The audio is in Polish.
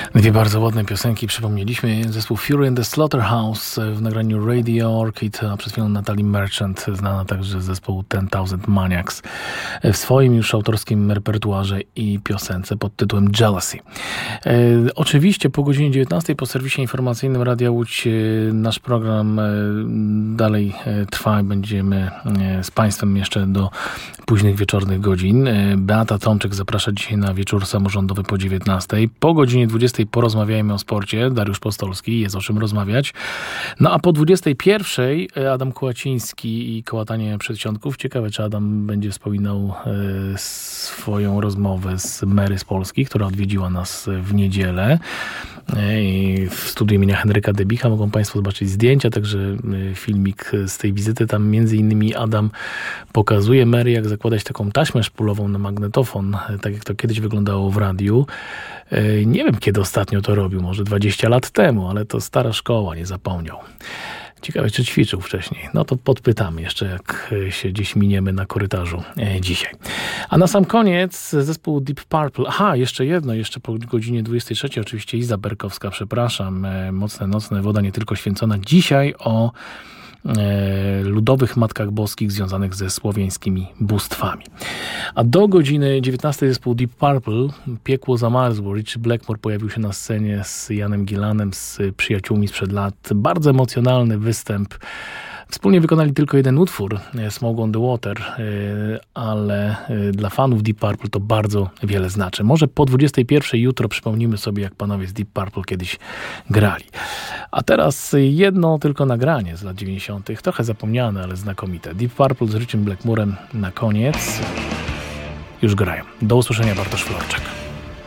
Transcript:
Dwie bardzo ładne piosenki przypomnieliśmy. Zespół Fury and the Slaughterhouse w nagraniu Radio Orchid, a przed chwilą Natalie Merchant, znana także z zespołu 10,000 Maniacs, w swoim już autorskim repertuarze i piosence pod tytułem Jealousy. Oczywiście po godzinie 19 po serwisie informacyjnym Radia Łódź nasz program dalej trwa i będziemy z Państwem jeszcze do późnych wieczornych godzin. Beata Tomczyk zaprasza dzisiaj na wieczór samorządowy po 19. Po godzinie 20 porozmawiajmy o sporcie. Dariusz Postolski, jest o czym rozmawiać. No a po 21 Adam Kołaciński i kołatanie przedsionków. Ciekawe, czy Adam będzie wspominał swoją rozmowę z Mary z Polski, która odwiedziła nas w niedzielę. W studiu imienia Henryka Debicha mogą Państwo zobaczyć zdjęcia, także filmik z tej wizyty. Tam między innymi Adam pokazuje Mary, jak zakładać taką taśmę szpulową na magnetofon, tak jak to kiedyś wyglądało w radiu. Nie wiem, kiedy ostatnio to robił, może 20 lat temu, ale to stara szkoła, nie zapomniał. Ciekawe, czy ćwiczył wcześniej. No to podpytamy jeszcze, jak się gdzieś miniemy na korytarzu dzisiaj. A na sam koniec zespół Deep Purple. Aha, jeszcze po godzinie 23 oczywiście Iza Berkowska, przepraszam. Mocne nocne, woda nie tylko święcona. Dzisiaj o ludowych matkach boskich związanych ze słowiańskimi bóstwami. A do godziny 19 zespół Deep Purple, Piekło zamarzło. Richie Blackmore pojawił się na scenie z Janem Gillanem, z przyjaciółmi sprzed lat. Bardzo emocjonalny występ. Wspólnie wykonali tylko jeden utwór, Smoke on the Water, ale dla fanów Deep Purple to bardzo wiele znaczy. Może po 21 jutro przypomnimy sobie, jak panowie z Deep Purple kiedyś grali. A teraz jedno tylko nagranie z lat 90. Trochę zapomniane, ale znakomite. Deep Purple z Richiem Blackmurem na koniec. Już grają. Do usłyszenia, Bartosz Florczak.